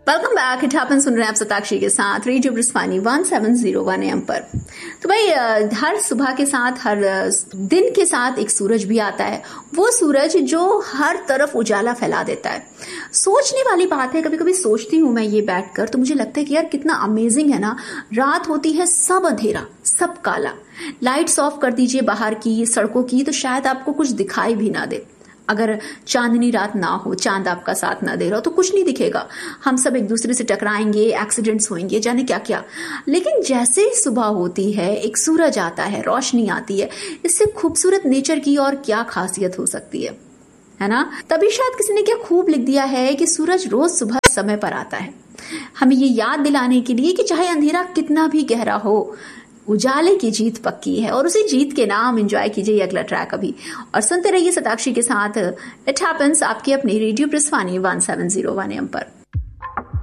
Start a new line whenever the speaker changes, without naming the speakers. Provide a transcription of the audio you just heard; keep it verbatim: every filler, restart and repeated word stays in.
Welcome back. It happen सुन रहे हैं आप सताक्षी के साथ radio ब्रिस्वानी one seven zero one M पर। तो भाई हर सुबह के साथ हर दिन के साथ एक सूरज भी आता है, वो सूरज जो हर तरफ उजाला फैला देता है। सोचने वाली बात है, कभी कभी सोचती हूँ मैं ये बैठकर तो मुझे लगता है कि यार कितना अमेजिंग है ना। रात होती है, सब अंधेरा, सब काला, लाइट्स ऑफ कर दीजिए बाहर की, सड़कों की, तो शायद आपको कुछ दिखाई भी ना दे। अगर चांदनी रात ना हो, चांद आपका साथ ना दे रहा हो तो कुछ नहीं दिखेगा। हम सब एक दूसरे से टकराएंगे, एक्सीडेंट्स होंगे, जाने क्या क्या। लेकिन जैसे ही सुबह होती है, एक सूरज आता है, रोशनी आती है, इससे खूबसूरत नेचर की और क्या खासियत हो सकती है, है ना। तभी शायद किसी ने क्या खूब लिख दिया है कि सूरज रोज सुबह समय पर आता है, हमें ये याद दिलाने के लिए कि चाहे अंधेरा कितना भी गहरा हो, उजाले की जीत पक्की है। और उसी जीत के नाम एंजॉय कीजिए अगला ट्रैक अभी, और सुनते रहिए सताक्षी के साथ इट हैपेंस, आपकी अपनी radio ब्रिस्वानी one seven zero one M पर।